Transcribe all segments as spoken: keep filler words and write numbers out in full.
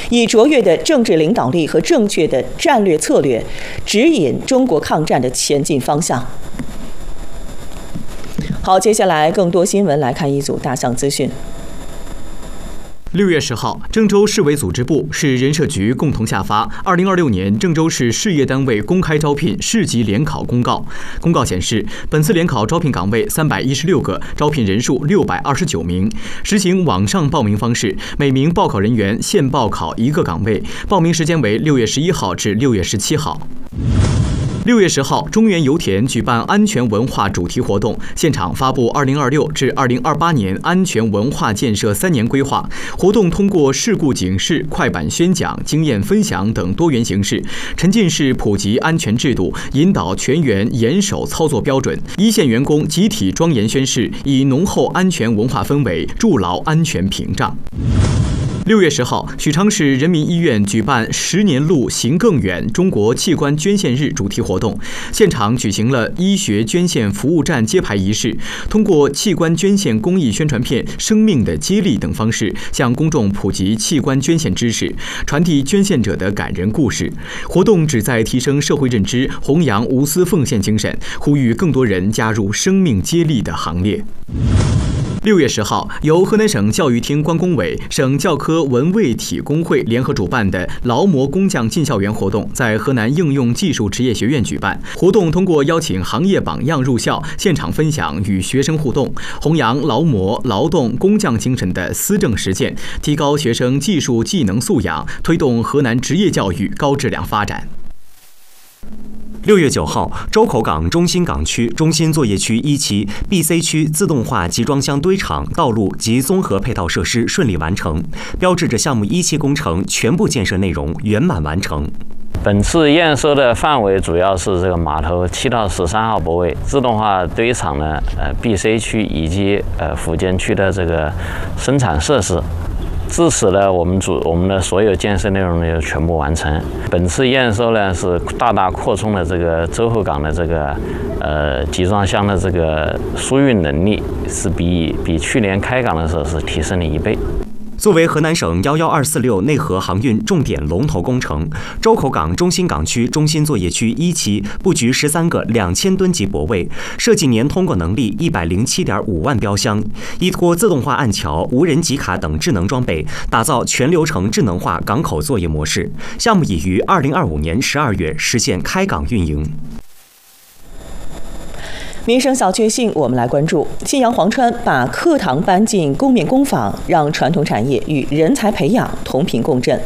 以卓越的政治领导力和正确的战略策略，指引中国抗战的前进方向。好，接下来更多新闻来看一组大项资讯。 六月十号，郑州市委组织部、市人社局共同下发《二零二六年郑州市事业单位公开招聘市级联考公告》。公告显示，本次联考招聘岗位三百一十六个，招聘人数六百二十九名，实行网上报名方式，每名报考人员限报考一个岗位，报名时间为六月十一号至六月十七号。六月十号，中原油田举办安全文化主题活动，现场发布二零二六至二零二八年安全文化建设三年规划。活动通过事故警示、快板宣讲、经验分享等多元形式，沉浸式普及安全制度，引导全员严守操作标准，一线员工集体庄严宣誓，以浓厚安全文化氛围筑牢安全屏障。六月十号，许昌市人民医院举办“十年路行更远”中国器官捐献日主题活动，现场举行了医学捐献服务站揭牌仪式，通过器官捐献公益宣传片、生命的接力等方式，向公众普及器官捐献知识，传递捐献者的感人故事。活动旨在提升社会认知，弘扬无私奉献精神，呼吁更多人加入生命接力的行列。六月十号，由河南省教育厅关工委、省教科文卫体工会联合主办的劳模工匠进校园活动在河南应用技术职业学院举办。活动通过邀请行业榜样入校，现场分享与学生互动，弘扬劳模、劳动、工匠精神的思政实践，提高学生技术技能素养，推动河南职业教育高质量发展。 六月九号，周口港中心港区中心作业区一期 B C 区自动化集装箱堆场、道路及综合配套设施顺利完成，标志着项目一期工程全部建设内容圆满完成。 本次验收的范围主要是这个码头七到十三号泊位、自动化堆场呢，呃 B C 区以及呃附件区的这个生产设施。至此呢，我们主我们的所有建设内容呢就全部完成。本次验收呢是大大扩充了这个周口港的这个呃集装箱的这个输运能力，是比比去年开港的时候是提升了一倍。 作为河南省一一二四六内河航运重点龙头工程，周口港中心港区中心作业区一期布局十三个两千吨级泊位，设计年通过能力一百零七点五万标箱，依托自动化岸桥、无人集卡等智能装备，打造全流程智能化港口作业模式。项目已于二零二五年十二月实现开港运营。 民生小确幸，我们来关注信阳黄川把课堂搬进工面工坊，让传统产业与人才培养同频共振。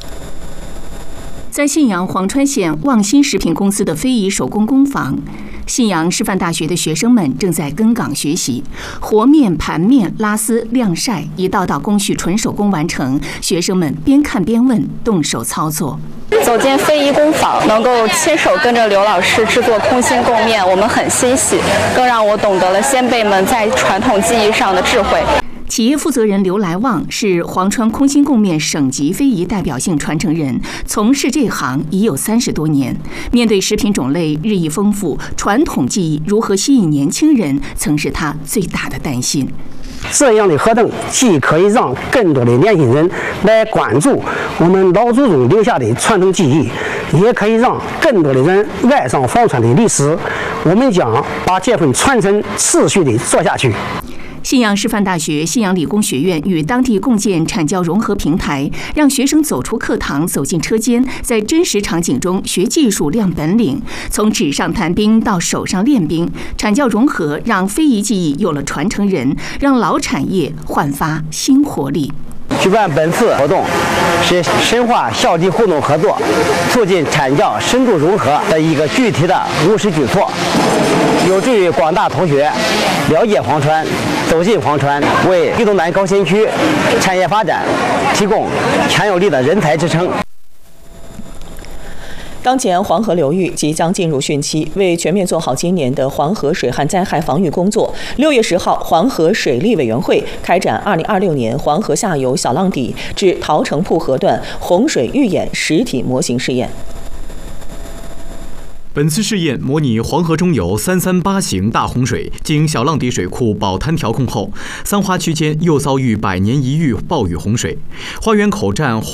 在信阳黄川县望新食品公司的非遗手工工坊，信阳师范大学的学生们正在跟岗学习，和面、盘面、拉丝、晾晒，一道道工序纯手工完成。学生们边看边问，动手操作。 走进非遗工坊，能够亲手跟着刘老师制作空心贡面，我们很欣喜，更让我懂得了先辈们在传统技艺上的智慧。 企业负责人刘来旺是黄川空心贡面省级非遗代表性传承人，从事这行已有三十多年。面对食品种类日益丰富，传统技艺如何吸引年轻人，曾是他最大的担心。 这样的活动既可以让更多的年轻人来关注我们老祖宗留下的传统技艺，也可以让更多的人爱上黄川的历史。我们将把这份传承持续地做下去。 信阳师范大学信阳理工学院与当地共建产教融合平台，让学生走出课堂，走进车间，在真实场景中学技术、亮本领。从纸上谈兵到手上练兵，产教融合让非遗技艺有了传承人，让老产业焕发新活力。 举办本次活动是深化校际互动合作，促进产教深度融合的一个具体的务实举措，有助于广大同学了解黄川、走进黄川，为豫东南高新区产业发展提供强有力的人才支撑。 当前黄河流域即将进入汛期，为全面做好今年的黄河水旱灾害防御工作，六月十号，黄河水利委员会开展二零二六年黄河下游小浪底至桃城铺河段洪水预演实体模型试验。 本次试验模拟黄河中游三三八型大洪水，经小浪底水库保滩调控后，三花区间又遭遇百年一遇暴雨洪水，花园口站